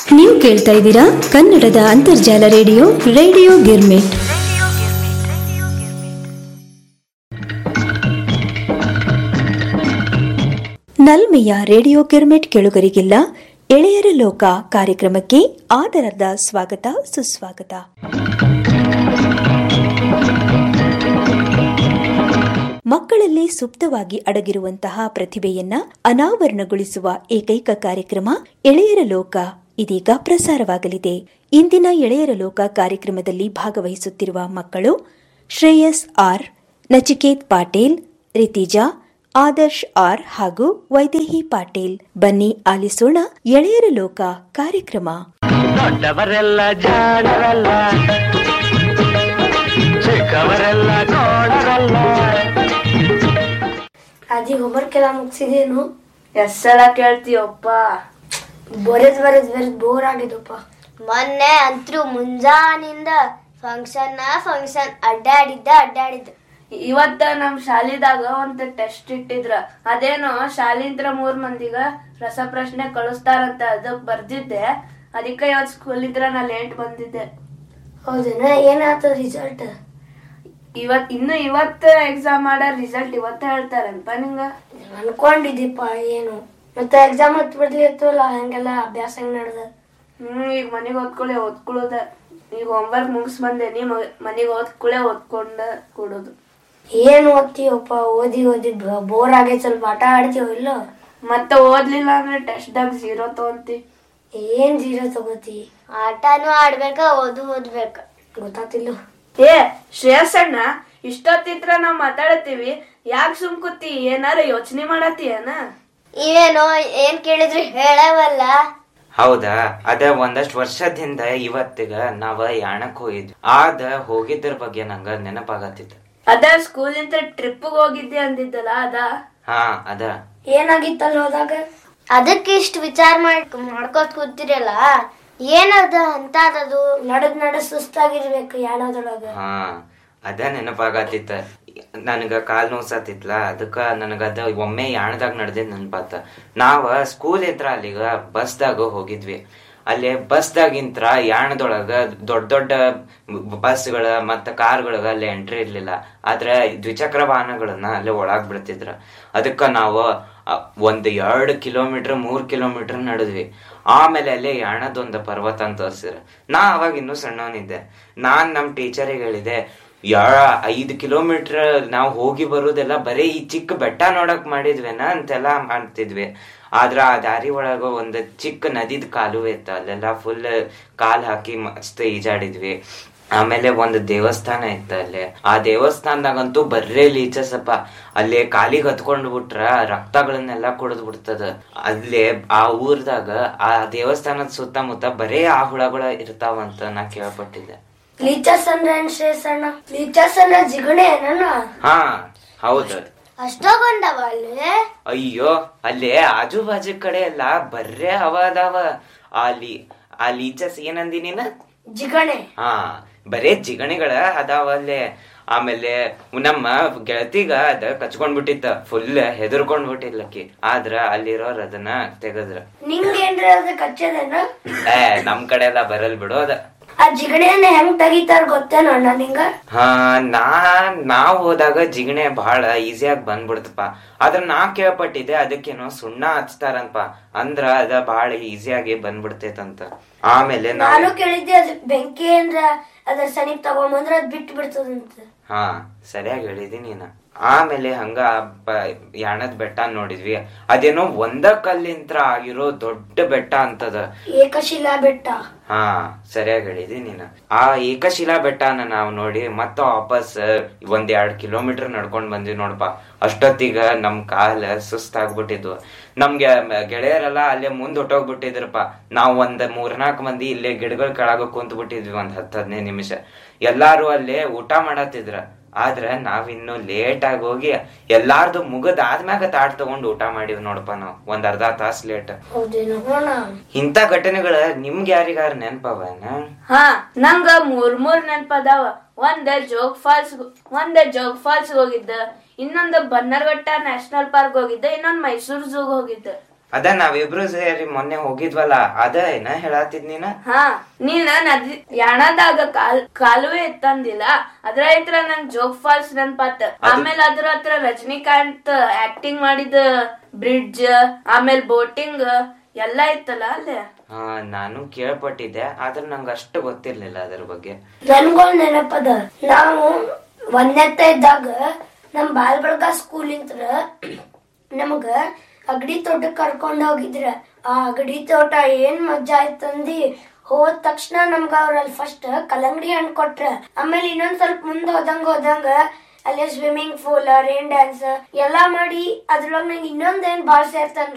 ನೀವು ಕೇಳ್ತಾ ಇದ್ದೀರಾ ಕನ್ನಡದ ಅಂತರ್ಜಾಲ ರೇಡಿಯೋ ಗಿರ್ಮಿಟ್. ನಲ್ಮೆಯ ರೇಡಿಯೋ ಗಿರ್ಮಿಟ್ ಕೆಳುಗರಿಗಿಲ್ಲ ಎಳೆಯರ ಲೋಕ ಕಾರ್ಯಕ್ರಮಕ್ಕೆ ಆದರದ ಸ್ವಾಗತ ಸುಸ್ವಾಗತ. ಮಕ್ಕಳಲ್ಲಿ ಸುಪ್ತವಾಗಿ ಅಡಗಿರುವಂತಹ ಪ್ರತಿಭೆಯನ್ನ ಅನಾವರಣಗೊಳಿಸುವ ಏಕೈಕ ಕಾರ್ಯಕ್ರಮ ಎಳೆಯರ ಲೋಕ ಇದೀಗ ಪ್ರಸಾರವಾಗಲಿದೆ. ಇಂದಿನ ಎಳೆಯರ ಲೋಕ ಕಾರ್ಯಕ್ರಮದಲ್ಲಿ ಭಾಗವಹಿಸುತ್ತಿರುವ ಮಕ್ಕಳು ಶ್ರೇಯಸ್ ಆರ್, ನಚಿಕೇತ್ ಪಾಟೀಲ್, ರಿತಿಜಾ, ಆದರ್ಶ್ ಆರ್ ಹಾಗೂ ವೈದೇಹಿ ಪಾಟೀಲ್. ಬನ್ನಿ ಆಲಿಸೋಣ ಎಳೆಯರ ಲೋಕ ಕಾರ್ಯಕ್ರಮ. ದೊಡ್ಡವರೆಲ್ಲ ಜಾಣರಲ್ಲ, ಚಿಕ್ಕವರೆಲ್ಲ ನೋಡರಲ್ಲ. ಅಜ್ಜಿ ಹೋಮ್ವರ್ಕ್ ಎಲ್ಲ ಮುಗಿಸಿದೇನು? ಎಷ್ಟ್ ಸಲ ಕೇಳ್ತೀಯಪ್ಪ? ಬರೆದ್ ಬೋರ್ ಆಗಿದಪ್ಪ. ಮೊನ್ನೆ ಅಂತೂ ಮುಂಜಾನಿಂದ ಫಂಕ್ಷನ್ ಅಡ್ಡಾಡಿದ್ದ. ಇವತ್ತ ನಮ್ ಶಾಲಿದಾಗ ಒಂದ್ ಟೆಸ್ಟ್ ಇಟ್ಟಿದ್ರ. ಅದೇನೋ ಶಾಲಿಂತ್ರ 3 ಮಂದಿಗ ರಸಪ್ರಶ್ನೆ ಕಳಿಸ್ತಾರಂತ, ಅದಕ್ ಬರ್ದಿದ್ದೆ. ಅದಕ್ಕೆ ಇವತ್ ಸ್ಕೂಲ್ ಇದ್ರ ನಾ ಲೇಟ್ ಬಂದಿದ್ದೆ. ಹೌದೇನ? ಏನಾಯ್ತು ರಿಸಲ್ಟ್? ಇವತ್ತ ಎಕ್ಸಾಮ್ ಮಾಡೋ ರಿಸಲ್ಟ್ ಇವತ್ತ ಹೇಳ್ತಾರಲ್ಪ ನಿಂಗ? ಅನ್ಕೊಂಡಿದ್ದೀಪ. ಏನು ಮತ್ತೆ ಎಕ್ಸಾಮ್ ಹತ್ ಬಿಡ್ಲಿತ್ತಲ್ಲ, ಹಂಗೆಲ್ಲ ಅಭ್ಯಾಸ ಹೆಂಗ್ ನಡ್ದ? ಈಗ ಮನೆಗ್ ಓದ್ಕೊಳ್ಳೋದ. ಈಗ ಹೋಮ್ವರ್ಕ್ ಮುಗಿಸ್ ಬಂದೆ. ನೀ ಮನೆಗ್ ಓದ್ಕೊಂಡ ಕೊಡೋದು. ಏನ್ ಓದ್ತೀವಪ್ಪ? ಓದಿ ಬೋರ್ ಆಗೈತ್. ಸ್ವಲ್ಪ ಆಟ ಆಡ್ತೀವ ಇಲ್ಲ? ಮತ್ತೆ ಓದ್ಲಿಲ್ಲ ಅಂದ್ರೆ ಟೆಸ್ಟ್ದಾಗ 0 ತಗೊಂತಿ. ಏನ್ 0 ತಗೋತಿ? ಆಟನೂ ಆಡ್ಬೇಕ, ಓದ್ಬೇಕ. ಗೊತ್ತಾತಿಲ್ಲ. ಏ ಶ್ರೇಯಸಣ್ಣ, ಇಷ್ಟೊತ್ತಿತ್ರ ನಾವ್ ಮಾತಾಡತ್ತೀವಿ, ಯಾಕೆ ಸುಮ್ ಕೂತಿ? ಏನಾರ ಯೋಚನೆ ಮಾಡತ್ತೀಯನ? ಇವೇನೋ ಏನ್ ಕೇಳಿದ್ರಿ ಹೇಳವಲ್ಲ. ಹೌದಾ? ಅದ ಒಂದಷ್ಟು ವರ್ಷದಿಂದ ಇವತ್ತಿಗ ನಾವ ಯಾಣಕ್ ಹೋಗಿದ್ವಿ. ಹೋಗಿದ್ರ ಬಗ್ಗೆ ನಂಗ ನೆನಪಾಗತ್ತಿತ್ತು. ಅದ ಸ್ಕೂಲ್ ಇಂದ ಟ್ರಿಪ್ ಹೋಗಿದ್ದೆ ಅಂದಿದ್ದಲ್ಲ, ಅದ? ಹಾ, ಅದ. ಏನಾಗಿತ್ತಲ್ಲ ಹೋದಾಗ? ಅದಕ್ಕೆ ಇಷ್ಟು ವಿಚಾರ ಮಾಡ್ಕೋತ ಕೂತಿರಲ್ಲ, ಏನದ ಅಂತದದು? ನಡ ಸುಸ್ತಾಗಿರ್ಬೇಕು ಯಾಣದೊಳಗ. ಹಾ, ಅದ ನೆನಪಾಗತ್ತಿತ್ತ. ನನಗ ಕಾಲ್ ನೋಸತ್ತಿತ್ಲ, ಅದಕ್ಕ ನನಗದ ಒಮ್ಮೆ ಯಾಣದಾಗ ನಡೆದಿದ್ ನೆನಪಾತ. ನಾವ ಸ್ಕೂಲ್ ಇದ್ರ ಅಲ್ಲಿಗ ಬಸ್ದಾಗ ಹೋಗಿದ್ವಿ. ಅಲ್ಲಿ ಬಸ್ದಾಗಿಂತ್ರ ಯಾಣದೊಳಗ ದೊಡ್ಡ ಬಸ್ಗಳ ಮತ್ತ ಕಾರ್ಗಳಗ ಅಲ್ಲಿ ಎಂಟ್ರಿ ಇರ್ಲಿಲ್ಲ. ಆದ್ರ ದ್ವಿಚಕ್ರ ವಾಹನಗಳನ್ನ ಅಲ್ಲಿ ಒಳಗ್ ಬಿಡ್ತಿದ್ರ. ಅದಕ್ಕ ನಾವು 2 ಕಿಲೋಮೀಟರ್ 3 ಕಿಲೋಮೀಟರ್ ನಡೆದ್ವಿ. ಆಮೇಲೆ ಅಲ್ಲಿ ಯಾಣದೊಂದು ಪರ್ವತ ಅಂತ ತೋರ್ಸಿದ್ರ. ನಾ ಅವಾಗ ಇನ್ನೂ ಸಣ್ಣವನಿದ್ದೆ. ನಾನ್ ನಮ್ ಟೀಚರಿಗೆ ಹೇಳಿದೆ, 5 ಕಿಲೋಮೀಟರ್ ನಾವು ಹೋಗಿ ಬರುದೆಲ್ಲ ಬರೀ ಈ ಚಿಕ್ಕ ಬೆಟ್ಟ ನೋಡಕ್ ಮಾಡಿದ್ವೇನ ಅಂತೆಲ್ಲಾ ಮಾಡ್ತಿದ್ವಿ. ಆದ್ರ ಆ ದಾರಿ ಒಳಗ ಒಂದ್ ಚಿಕ್ಕ ನದಿದ್ ಕಾಲುವೆ ಇತ್ತು. ಅಲ್ಲೆಲ್ಲ ಫುಲ್ ಕಾಲ್ ಹಾಕಿ ಮಸ್ತ್ ಈಜಾಡಿದ್ವಿ. ಆಮೇಲೆ ಒಂದು ದೇವಸ್ಥಾನ ಇತ್ತ. ಅಲ್ಲಿ ಆ ದೇವಸ್ಥಾನದಾಗಂತೂ ಬರ್ರೇ ಲೀಚಸಪ್ಪ. ಅಲ್ಲಿ ಕಾಲಿಗೆ ಹತ್ಕೊಂಡ್ ಬಿಟ್ರ ರಕ್ತಗಳನ್ನೆಲ್ಲ ಕುಡಿದ್ ಬಿಡ್ತದ. ಅಲ್ಲಿ ಆ ಊರ್ದಾಗ ಆ ದೇವಸ್ಥಾನದ ಸುತ್ತಮುತ್ತ ಬರೇ ಆ ಹುಳಗಳ ಇರ್ತಾವಂತ ನಾ ಕೇಳ್ಪಟ್ಟಿದ್ದೆ. ಲೀಚರ್ಸ್ ಅಂದ್ರೆ ಶ್ರೇಯಸಣ್ಣ? ಲೀಚರ್ಸ್ ಅಂದ್ರೆ ಜಿಗಣೆ? ಹಾ, ಹೌದು. ಅಷ್ಟೊಂದವ ಅಲ್ಲಿ? ಅಯ್ಯೋ, ಅಲ್ಲಿ ಆಜು ಬಾಜು ಕಡೆ ಎಲ್ಲ ಬರ್ರೇ ಅದಾವ. ಆ ಲೀಚಸ್ ಏನಂದಿ ನೀನ? ಜಿಗಣೆ. ಹಾ, ಬರೇ ಜಿಗಣಿಗಳ ಅದಾವ ಅಲ್ಲೇ. ಆಮೇಲೆ ನಮ್ಮ ಗೆಳತಿಗ ಅದ ಕಚ್ಕೊಂಡ್ಬಿಟ್ಟಿತ್ತ. ಫುಲ್ ಹೆದರ್ಕೊಂಡ್ ಬಿಟ್ಟಿಲ್ಲಕಿ. ಆದ್ರ ಅಲ್ಲಿರೋರ್ ಅದನ್ನ ತೆಗದ್ರ. ನಿಂಗೇನ್ರ ಅದ ಕಚ್ಚದೇನ? ನಮ್ ಕಡೆ ಎಲ್ಲ ಬರಲ್ ಬಿಡು ಅದ. ಆ ಜಿಗಣೆಯನ್ನ ಹೆಂಗ್ ತೆಗಿತಾರ ಗೊತ್ತೇನ ಅಣ್ಣ ನಿಂಗ? ಹಾ, ನಾವ್ ಹೋದಾಗ ಜಿಗಣೆ ಬಹಳ ಈಸಿಯಾಗಿ ಬಂದ್ಬಿಡ್ತಪ್ಪ. ಆದ್ರ ನಾ ಕೇಳ್ಪಟ್ಟಿದ್ದೆ ಅದಕ್ಕೇನೋ ಸುಣ್ಣ ಹಚ್ತಾರಂತ. ಅಂದ್ರ ಅದ ಬಹಳ ಈಸಿಯಾಗಿ ಬಂದ್ಬಿಡ್ತೈತಂತ. ಆಮೇಲೆ ನಾನು ಕೇಳಿದ್ದೆ, ಅದ್ ಬೆಂಕಿ ಅಂದ್ರ ಅದ್ರ ಸನಿಪ್ ತಗೊಂಬಂದ್ರ ಅದ್ ಬಿಟ್ಟು ಬಿಡ್ತದಂತ. ಹಾ, ಸರಿಯಾಗಿ ಹೇಳಿದಿ ನೀನ. ಆಮೇಲೆ ಹಂಗ ಯಾಣದ್ ಬೆಟ್ಟ ನೋಡಿದ್ವಿ. ಅದೇನೋ ಒಂದ ಕಲ್ಲಿಂತ್ರ ಆಗಿರೋ ದೊಡ್ಡ ಬೆಟ್ಟ ಅಂತದ, ಏಕಶಿಲಾ ಬೆಟ್ಟ. ಹಾ, ಸರಿಯಾಗಿ ಹೇಳಿದಿ ನೀನ. ಆ ಏಕಶಿಲಾ ಬೆಟ್ಟನ ನಾವ್ ನೋಡಿ ಮತ್ತ ವಾಪಸ್ 1-2 ಕಿಲೋಮೀಟರ್ ನಡ್ಕೊಂಡ್ ಬಂದ್ವಿ ನೋಡಪ್ಪ. ಅಷ್ಟೊತ್ತಿಗ ನಮ್ ಕಾಲ ಸುಸ್ತಾಗ್ಬಿಟ್ಟಿದ್ವು. ನಮ್ಗೆ ಗೆಳೆಯರೆಲ್ಲ ಅಲ್ಲೇ ಮುಂದ್ ಹೊಟ್ಟೋಗ್ಬಿಟ್ಟಿದ್ರಪ್ಪ. ನಾವ್ 3-4 ಮಂದಿ ಇಲ್ಲೇ ಗಿಡಗಳ ಕೆಳಗ ಕುಂತ್ ಬಿಟ್ಟಿದ್ವಿ 10-15 ನಿಮಿಷ. ಎಲ್ಲಾರು ಅಲ್ಲೇ ಊಟ ಮಾಡತ್ತಿದ್ರ. ಆದ್ರ ನಾವಿನ್ನು ಲೇಟ್ ಆಗಿ ಹೋಗಿ ಎಲ್ಲಾರ್ದು ಮುಗದ್ ಆದ್ಮ್ಯಾಗ ತಾಟ್ ತಗೊಂಡು ಊಟ ಮಾಡಿವ್ ನೋಡಪ್ಪ. ನಾವ್ 1 ಅರ್ಧ ತಾಸ್ ಲೇಟ್. ಇಂತ ಘಟನೆಗಳ ನಿಮ್ಗೆ ಯಾರಿಗಾರ ನೆನಪವನ? ಹಾ, ನಂಗ 3 ನೆನಪದಾವ. ಒಂದ್ ಜೋಗ್ ಫಾಲ್ಸ್ ಹೋಗಿದ್ದ, ಇನ್ನೊಂದು ಬನ್ನರ್ಘಟ್ಟ ನ್ಯಾಷನಲ್ ಪಾರ್ಕ್ ಹೋಗಿದ್ದ, ಇನ್ನೊಂದ್ ಮೈಸೂರ್ ಝೂಗ್ ಹೋಗಿದ್ದ. ಅದ ನಾವಿಬ್ರು ಸೇರಿ ಮೊನ್ನೆ ಹೋಗಿದ್ವಲ್ಲ ಅದ ಏನ ಹೇಳತ್ತಿದ್ ನೀನ? ಹಾ, ನೀನ್ ನದಿ ಯಾಣದಾಗ ಕಾಲುವೆ ಇತ್ತಂದಿಲ್ಲ, ಅದ್ರ ಹತ್ರ ನನ್ ಜೋಗ್ ಫಾಲ್ಸ್ ನೆನ್ಪಾತ. ಆಮೇಲೆ ಅದ್ರ ಹತ್ರ ರಜನಿಕಾಂತ್ ಆಕ್ಟಿಂಗ್ ಮಾಡಿದ ಬ್ರಿಡ್ಜ್, ಆಮೇಲೆ ಬೋಟಿಂಗ್ ಎಲ್ಲಾ ಇತ್ತಲ್ಲ ಅಲ್ಲೇ. ಹಾ, ನಾನು ಕೇಳ್ಪಟ್ಟಿದ್ದೆ, ಆದ್ರೆ ನಂಗ ಅಷ್ಟು ಗೊತ್ತಿರ್ಲಿಲ್ಲ ಅದ್ರ ಬಗ್ಗೆ. ನನ್ಗಳು ನೆನಪದ, ನಾವು 1ನೇ ಇದ್ದಾಗ ನಮ್ ಬಾಲ್ಬಳಗ ಸ್ಕೂಲ್ ಇಂತ್ರ ನಮಗ ಅಗಡಿ ತೋಟಕ್ ಕರ್ಕೊಂಡ್ ಹೋಗಿದ್ರ. ಆ ಅಗಡಿ ತೋಟ ಏನ್ ಮಜಾ ಆಯ್ತಂದಿ. ಹೋದ ತಕ್ಷಣ ನಮ್ಗ ಅವ್ರಲ್ಲಿ ಫಸ್ಟ್ ಕಲ್ಲಂಗಡಿ ಹಣ್ಣು ಕೊಟ್ರ. ಆಮೇಲೆ ಇನ್ನೊಂದ್ ಸ್ವಲ್ಪ ಮುಂದ್ ಹೋದಂಗ ಅಲ್ಲಿ ಸ್ವಿಮ್ಮಿಂಗ್ ಪೂಲ್, ರೈನ್ ಡ್ಯಾನ್ಸ್ ಎಲ್ಲಾ ಮಾಡಿ ಅದ್ರೊಳಗ ನಂಗೆ ಇನ್ನೊಂದೇನ್ ಬಾಳ್ ಸೇರ್ತನ್ರಿ,